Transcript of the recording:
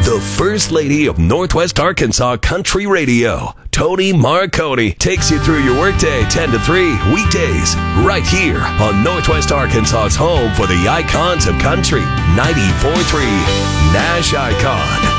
The First Lady of Northwest Arkansas Country Radio, Tony Marconi, takes you through your workday 10 to 3 weekdays right here on Northwest Arkansas's home for the icons of country, 94.3 Nash Icon.